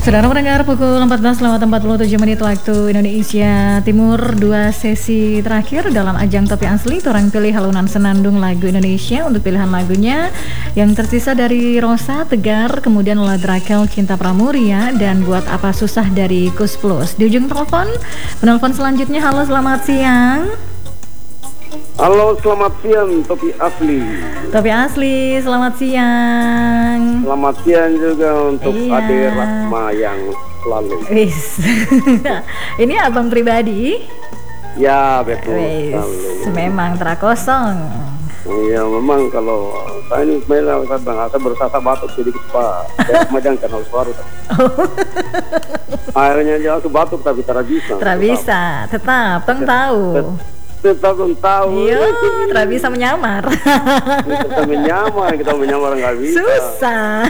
Saudara pendengar, pukul 14.47 waktu Indonesia Timur, dua sesi terakhir dalam ajang Topi Asli. Torang pilih halunan senandung lagu Indonesia. Untuk pilihan lagunya yang tersisa dari Rosa, Tegar, kemudian Lola Drakel, Cinta Pramuria, dan Buat Apa Susah dari Kus Plus. Di ujung telepon, penelpon selanjutnya. Halo, selamat siang. Halo, selamat siang Topi Asli. Topi Asli, selamat siang. Selamat siang juga untuk Ade Rahma yang selalu. Wis. Ini abang pribadi? Ya, betul. Memang terakosong. Iya, memang kalau saya ini sebenarnya saya berusaha batuk sedikit Pak. Saya macam kenal suara. Akhirnya dia batuk tapi tidak bisa. Tidak bisa, tetap tahu. Kita pun tahu. Iya, tidak bisa menyamar. Kita menyamar nggak bisa. Susah.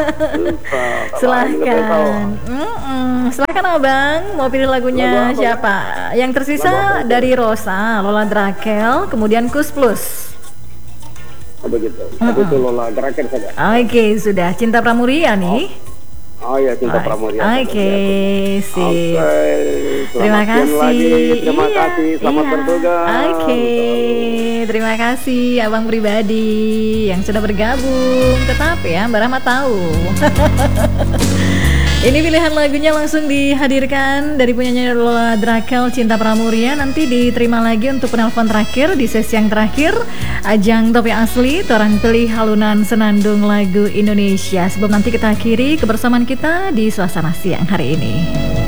Silahkan. Silahkan abang, mau pilih lagunya siapa? Yang tersisa dari Rosa, Lola Drakel, kemudian Kus Plus. Begitu. Itu Lola Drakel saja. Oke, sudah. Cinta Pramuria nih. Oh ya, Cinta Pramuria. Oke, sip. Terima kasih. Terima kasih. Selamat bertugas. Oke, terima kasih abang pribadi yang sudah bergabung. Tetap ya, Mbak Rahma tahu. Ini pilihan lagunya langsung dihadirkan dari penyanyi Lola Drakel, Cinta Pramuria. Nanti diterima lagi untuk penelpon terakhir di sesi yang terakhir ajang Topi Asli. Torang pilih halunan senandung lagu Indonesia. Sebelum nanti kita akhiri kebersamaan kita di suasana siang hari ini.